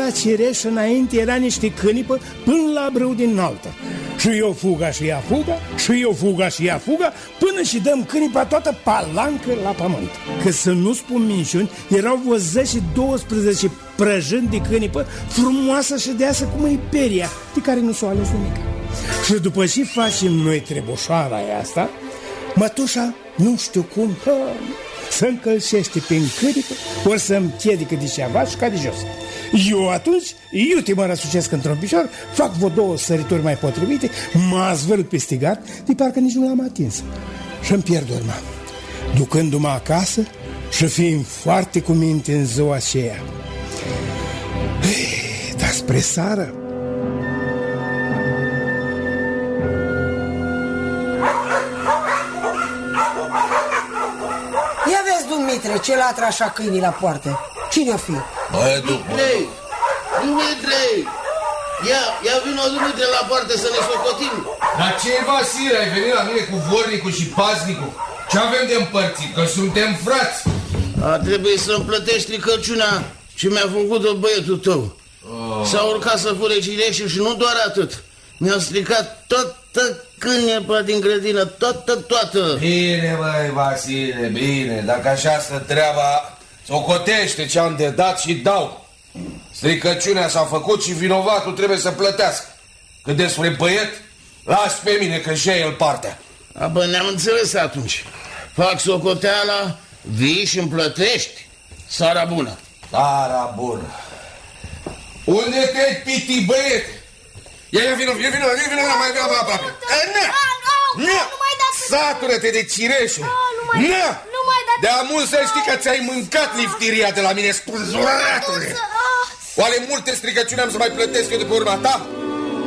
la cireș înainte era niște câinipă până la brâu din altă. Și eu fuga și ea fuga, și eu fuga și ea fuga, până și dăm cânipa toată palancă la pământ. Că să nu spun minciuni, erau vreo 10-12 prăjâni de câinipă, frumoasă și deasă cum e peria, de care nu s-o ales nimic. Și după ce facem noi trebușoara asta, mătușa, nu știu cum, să încălcește pe câinipă, ori să-mi piedică de ceva și ca de jos. Eu atunci, iute mă răsucesc într-un picior, fac vreo 2 sărituri mai potrivite, mă azvârl peste gard, de parcă nici nu l-am atins. Și-mi pierd urma, ducându-mă acasă și fiind foarte cu minte în ziua aceea. Dar spre seară, ia vezi, Dumitre, ce latră așa câinii la poartă. Cine-o fi? Dumitre! Ia vino, Dumitre, la poartă să ne socotim. Dar ce, Vasile, ai venit la mine cu vornicul și paznicul? Ce avem de împărțit? Că suntem frați. Trebuie să-mi plătești stricăciunea ce mi-a făcut-o băietul tău. S-a urcat să fure cireșul și nu doar atât. Mi-a stricat toată cânepa din grădină, toată. Bine, băi, Vasile, bine. Dacă așa stă treaba, socotește ce-am de dat și dau. Stricăciunea s-a făcut și vinovatul trebuie să plătească. Cât despre băiet, las pe mine că și el partea. Bă, ne-am înțeles atunci. Fac socoteala, vii și îmi plătești. Seara bună. Seara bună. Unde te-ai piti, băiete? Ia vino, mai vino aproape. Nu mai dați. Satură-te de cireșe. Nu mai dați. De mult să știi că ți-ai mâncat liftiria de la mine, spânzuratule. Oare multe stricăciuni am să mai plătesc eu de pe urma ta?